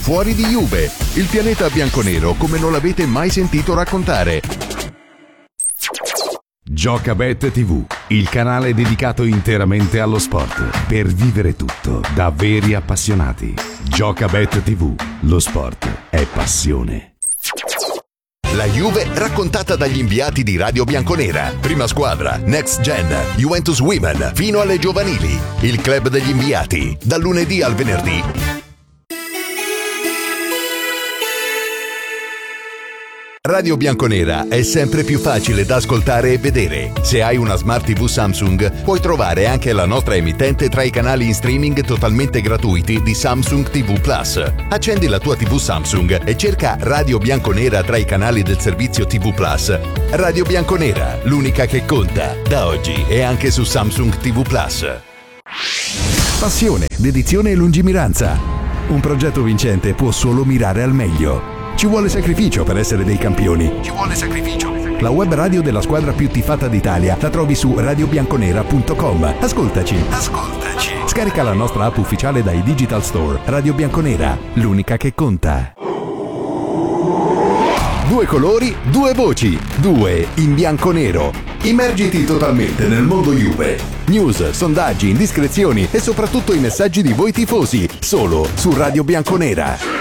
Fuori di Juve, il pianeta bianconero come non l'avete mai sentito raccontare. Giocabet TV, il canale dedicato interamente allo sport, per vivere tutto da veri appassionati. Giocabet TV, lo sport è passione. La Juve raccontata dagli inviati di Radio Bianconera. Prima squadra, Next Gen, Juventus Women, fino alle giovanili. Il club degli inviati, dal lunedì al venerdì. Radio Bianconera è sempre più facile da ascoltare e vedere. Se hai una Smart TV Samsung, puoi trovare anche la nostra emittente tra i canali in streaming totalmente gratuiti di Samsung TV Plus. Accendi la tua TV Samsung e cerca Radio Bianconera tra i canali del servizio TV Plus. Radio Bianconera, l'unica che conta, da oggi e anche su Samsung TV Plus. Passione, dedizione e lungimiranza. Un progetto vincente può solo mirare al meglio. Ci vuole sacrificio per essere dei campioni. Ci vuole sacrificio. La web radio della squadra più tifata d'Italia la trovi su radiobianconera.com. Ascoltaci. Scarica la nostra app ufficiale dai digital store. Radio Bianconera, l'unica che conta. 2 colori, 2 voci, 2 in bianco-nero. Immergiti totalmente nel mondo Juve. News, sondaggi, indiscrezioni e soprattutto i messaggi di voi tifosi. Solo su Radio Bianconera.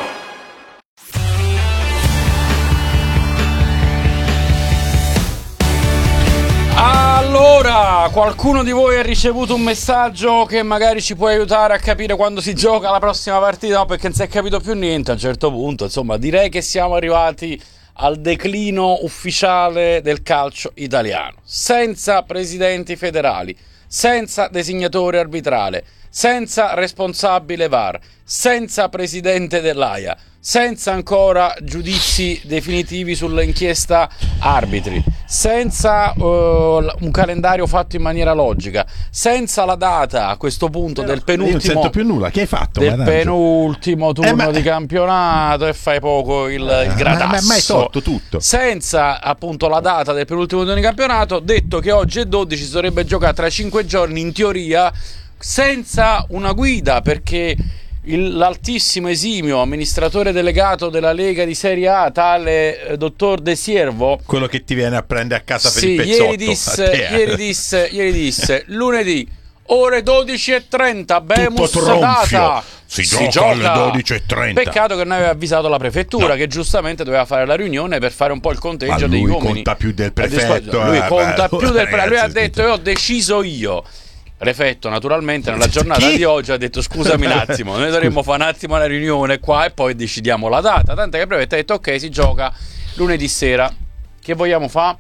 Allora, qualcuno di voi ha ricevuto un messaggio che magari ci può aiutare a capire quando si gioca la prossima partita? No, perché non si è capito più niente a un certo punto. Insomma, direi che siamo arrivati al declino ufficiale del calcio italiano. Senza presidenti federali, senza designatore arbitrale, senza responsabile VAR, senza presidente dell'AIA, senza ancora giudizi definitivi sull'inchiesta arbitri, senza un calendario fatto in maniera logica, senza la data a questo punto del penultimo. Io non sento più nulla. Che hai fatto? Del penultimo turno di campionato e fai poco il gradasso. Ma è sotto tutto. Senza appunto la data del penultimo turno di campionato, detto che oggi è 12, si dovrebbe giocare tra 5 giorni in teoria, senza una guida, perché l'altissimo esimio amministratore delegato della Lega di Serie A, tale dottor De Siervo, quello che ti viene a prendere a casa per il pezzotto, ieri disse lunedì ore 12:30 bemus data, si gioca alle 12:30. Peccato che non aveva avvisato la prefettura, che giustamente doveva fare la riunione per fare un po' il conteggio degli uomini. Lui conta più del prefetto. Lui conta più del prefetto. Lui ha detto io ho deciso io. Prefetto naturalmente nella giornata di oggi ha detto scusami un attimo, noi dovremmo fare un attimo una riunione qua e poi decidiamo la data, tanto che il prefetto ha detto ok, si gioca lunedì sera, che vogliamo fare?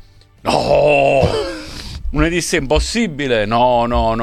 No, lunedì sera impossibile, no,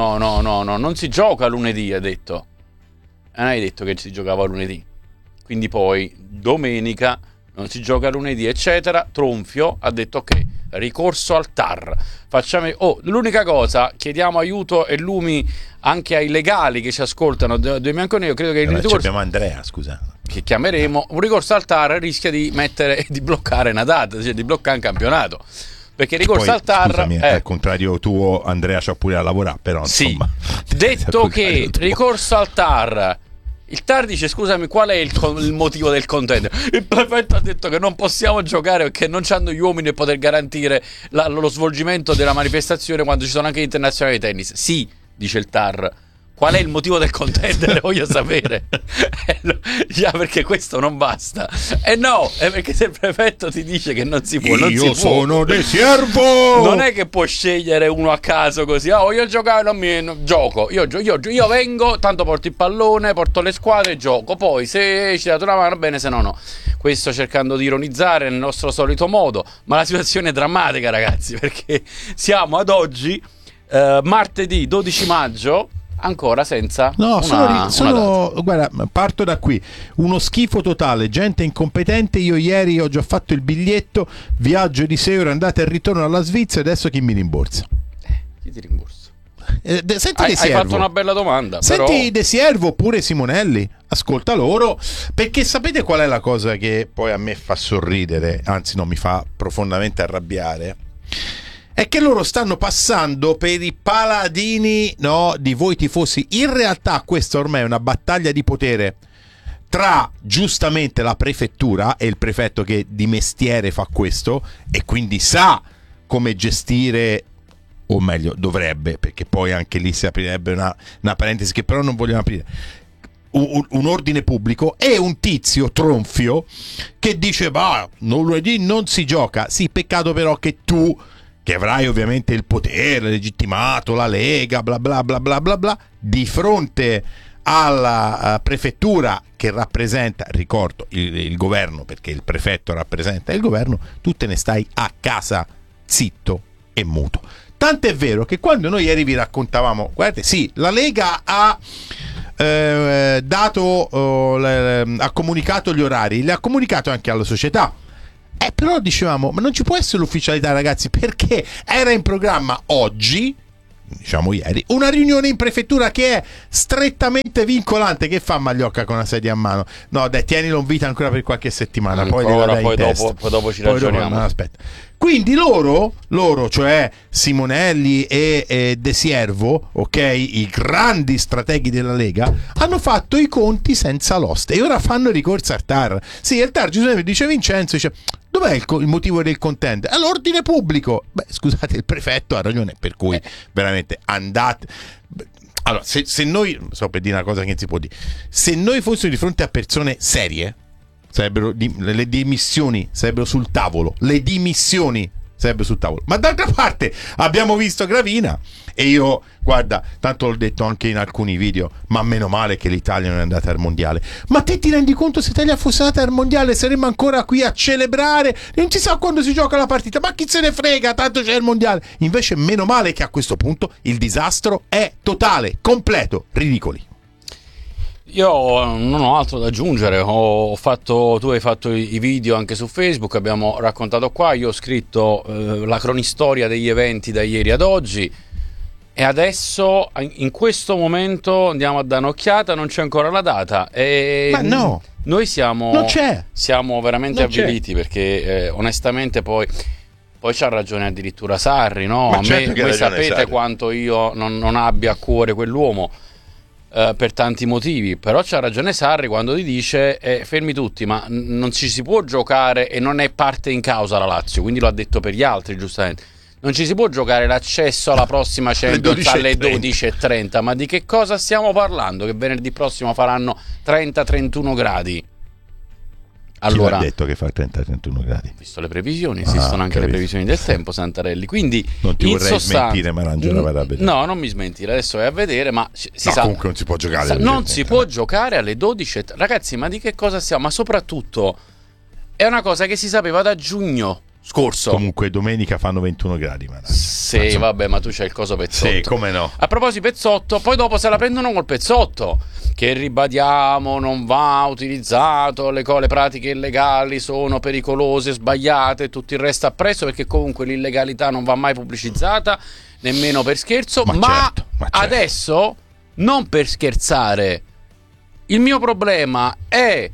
non si gioca lunedì, ha detto. Non hai detto che si giocava lunedì, quindi poi domenica non si gioca lunedì eccetera. Tronfio ha detto ok, ricorso al TAR, facciamo l'unica cosa, chiediamo aiuto e lumi anche ai legali che ci ascoltano due bianconeri. Io credo che il ricorso, abbiamo Andrea, scusa, che chiameremo, un ricorso al TAR rischia di bloccare una data, cioè di bloccare un campionato, perché ricorso poi, al TAR scusami, al contrario tuo Andrea c'ha pure a lavorare, però insomma, detto che ricorso al TAR, il TAR dice scusami, qual è il motivo del contendere? Il prefetto ha detto che non possiamo giocare perché non c'hanno gli uomini per poter garantire lo svolgimento della manifestazione quando ci sono anche gli internazionali di tennis. Sì, dice il TAR. Qual è il motivo del contendere? Voglio sapere. Già, perché questo non basta. No, è perché se il prefetto ti dice che non si può, io sono De Siervo. Non è che può scegliere uno a caso così. Voglio giocare, gioco. Io vengo, tanto porto il pallone, porto le squadre e gioco. Poi se ci date una mano, bene, se no. Questo cercando di ironizzare nel nostro solito modo. Ma la situazione è drammatica, ragazzi, perché siamo ad oggi, martedì 12 maggio. Ancora senza sono guarda, parto da qui, uno schifo totale, gente incompetente. Io ieri ho già fatto il biglietto, viaggio di 6 ore andata e ritorno alla Svizzera, adesso chi mi rimborsa? Chi ti rimborsa? Senti hai fatto una bella domanda. Senti però... De Siervo oppure Simonelli, ascolta loro, perché sapete qual è la cosa che poi a me fa sorridere, anzi no, mi fa profondamente arrabbiare? È che loro stanno passando per i paladini, no, di voi tifosi. In realtà questa ormai è una battaglia di potere tra giustamente la prefettura e il prefetto che di mestiere fa questo e quindi sa come gestire, o meglio dovrebbe, perché poi anche lì si aprirebbe una parentesi che però non vogliamo aprire, un ordine pubblico, e un tizio tronfio che dice lunedì non si gioca. Sì, peccato però che tu, che avrai ovviamente il potere legittimato, la Lega, bla bla bla bla bla bla, di fronte alla prefettura che rappresenta, ricordo, il governo, perché il prefetto rappresenta il governo, tu te ne stai a casa zitto e muto. Tant'è vero che quando noi ieri vi raccontavamo, guardate, sì, la Lega ha ha comunicato gli orari, li ha comunicato anche alla società. Però dicevamo, ma non ci può essere l'ufficialità, ragazzi, perché era in programma oggi, diciamo ieri, una riunione in prefettura che è strettamente vincolante. Che fa Magliocca con una sedia a mano? No, dai, tienilo in vita ancora per qualche settimana, poi dopo ci ragioniamo. No, aspetta. Quindi loro, cioè Simonelli e De Siervo, ok, i grandi strateghi della Lega, hanno fatto i conti senza l'oste e ora fanno ricorso al TAR. Sì, il TAR, Giuseppe, dice Vincenzo, dice: dov'è il motivo del contento? È l'ordine pubblico. Beh, scusate, il prefetto ha ragione, per cui veramente andate. Allora, se noi, so per dire una cosa che non si può dire, se noi fossimo di fronte a persone serie, le dimissioni sarebbero sul tavolo. Ma d'altra parte abbiamo visto Gravina, e io, guarda, tanto l'ho detto anche in alcuni video, ma meno male che l'Italia non è andata al mondiale. Ma te ti rendi conto, se l'Italia fosse andata al mondiale saremmo ancora qui a celebrare, non si sa quando si gioca la partita, ma chi se ne frega, tanto c'è il mondiale. Invece meno male che a questo punto il disastro è totale, completo, ridicoli. Io non ho altro da aggiungere. Tu hai fatto i video anche su Facebook, abbiamo raccontato qua, io ho scritto la cronistoria degli eventi da ieri ad oggi, e adesso in questo momento andiamo a dare un'occhiata, non c'è ancora la data, e ma no, noi siamo veramente avviliti, perché onestamente poi c'ha ragione addirittura Sarri, no? Ma certo, voi sapete Sarri quanto io non abbia a cuore quell'uomo, per tanti motivi, però c'ha ragione Sarri quando ti dice fermi tutti, ma non ci si può giocare, e non è parte in causa la Lazio, quindi lo ha detto per gli altri giustamente, non ci si può giocare l'accesso alla prossima Champions alle 12:30. Ma di che cosa stiamo parlando? Che venerdì prossimo faranno 30-31 gradi? Allora, chi l'ha detto che fa 30-31 gradi? Visto le previsioni, esistono anche le previsioni del tempo, Santarelli. Quindi non ti vorrei smentire, ma Rangelo vado a vedere. No, non mi smentire, adesso vai a vedere, ma comunque non si può giocare. Non si può giocare alle 12. Ragazzi, ma di che cosa stiamo? Ma soprattutto è una cosa che si sapeva da giugno scorso. Comunque domenica fanno 21 gradi, sì, vabbè, ma tu c'hai il coso Pezzotto. Sì, come no. A proposito Pezzotto, poi dopo se la prendono col Pezzotto, che ribadiamo non va utilizzato, le pratiche illegali sono pericolose, sbagliate e tutto il resto appresso, perché comunque l'illegalità non va mai pubblicizzata, nemmeno per scherzo, ma certo. Adesso, non per scherzare, il mio problema è: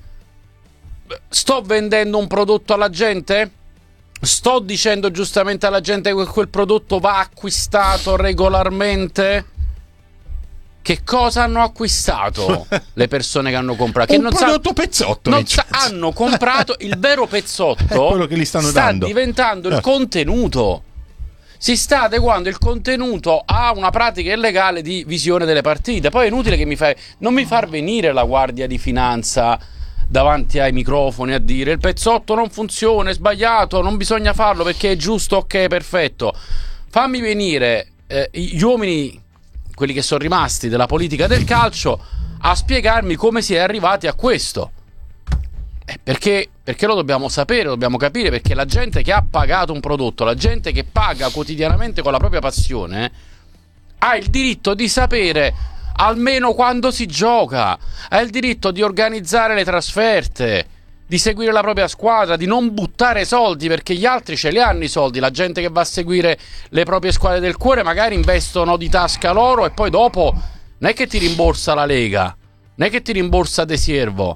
sto vendendo un prodotto alla gente? Sto dicendo giustamente alla gente che quel prodotto va acquistato regolarmente? Che cosa hanno acquistato le persone che hanno comprato? Che un prodotto Pezzotto. Hanno comprato il vero Pezzotto. È quello che gli stanno dando. Sta diventando il contenuto. Si sta adeguando il contenuto a una pratica illegale di visione delle partite. Poi è inutile che non mi far venire la Guardia di Finanza davanti ai microfoni a dire il Pezzotto non funziona, è sbagliato, non bisogna farlo perché è giusto, ok, perfetto. Fammi venire gli uomini, quelli che sono rimasti della politica del calcio, a spiegarmi come si è arrivati a questo. Perché lo dobbiamo sapere, lo dobbiamo capire, perché la gente che ha pagato un prodotto, la gente che paga quotidianamente con la propria passione, ha il diritto di sapere almeno quando si gioca, ha il diritto di organizzare le trasferte, di seguire la propria squadra, di non buttare soldi, perché gli altri ce li hanno i soldi. La gente che va a seguire le proprie squadre del cuore magari investono di tasca loro, e poi dopo non è che ti rimborsa la Lega, non è che ti rimborsa De Siervo.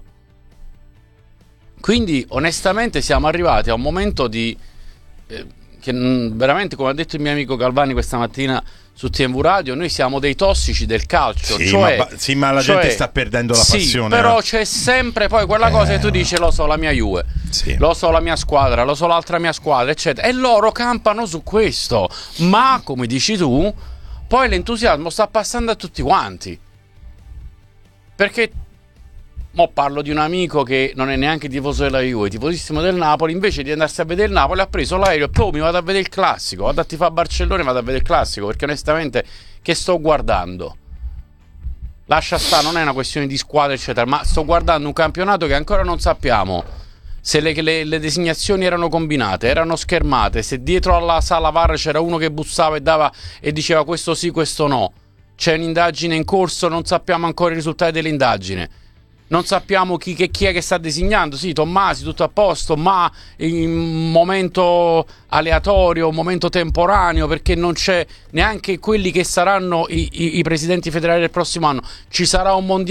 Quindi onestamente siamo arrivati a un momento che veramente, come ha detto il mio amico Galvani questa mattina su TMV Radio, noi siamo dei tossici del calcio. Sì, cioè, ma la gente sta perdendo la passione. Però c'è sempre poi quella cosa che tu dici, lo so, la mia Juve, lo so, la mia squadra, lo so, l'altra mia squadra, eccetera. E loro campano su questo. Ma, come dici tu, poi l'entusiasmo sta passando a tutti quanti. Perché mo parlo di un amico che non è neanche tifoso della Juve, tifosissimo del Napoli, invece di andarsi a vedere il Napoli ha preso l'aereo e poi mi vado a vedere il classico, vado a tifare a Barcellona e vado a vedere il classico, perché onestamente che sto guardando? Lascia stare, non è una questione di squadra eccetera, ma sto guardando un campionato che ancora non sappiamo se le designazioni erano combinate, erano schermate, se dietro alla sala VAR c'era uno che bussava e diceva questo sì, questo no. C'è un'indagine in corso, non sappiamo ancora i risultati dell'indagine. Non sappiamo chi è che sta designando. Sì, Tommasi, tutto a posto, ma in un momento aleatorio, un momento temporaneo, perché non c'è neanche quelli che saranno i presidenti federali del prossimo anno. Ci sarà un mondiale